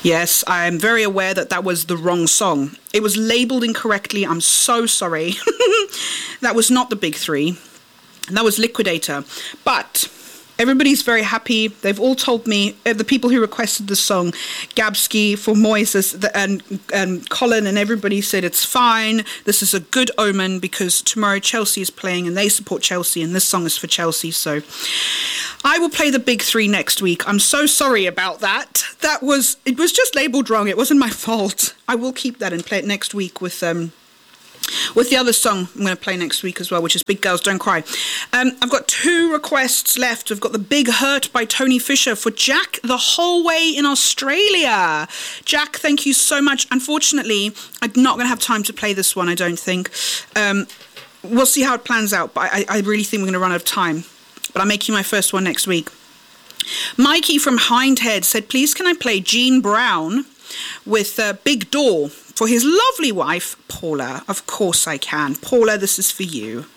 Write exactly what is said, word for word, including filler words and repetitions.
Yes, I'm very aware that that was the wrong song. It was labelled incorrectly. I'm so sorry. That was not the big three. That was Liquidator. But everybody's very happy. They've all told me, uh, the people who requested the song, Gabsky, for Moises, the, and, and Colin, and everybody said it's fine. This is a good omen because tomorrow Chelsea is playing and they support Chelsea and this song is for Chelsea. So I will play the big three next week. I'm so sorry about that. That was, it was just labelled wrong. It wasn't my fault. I will keep that and play it next week with... um. With the other song I'm going to play next week as well, which is Big Girls Don't Cry. Um, I've got two requests left. I've got The Big Hurt by Tony Fisher for Jack the whole way in Australia. Jack, thank you so much. Unfortunately, I'm not going to have time to play this one, I don't think. Um, we'll see how it plans out, but I, I really think we're going to run out of time. But I'm making my first one next week. Mikey from Hindhead said, please can I play Gene Brown with uh, Big Door for his lovely wife, Paula. Of course I can. Paula, this is for you.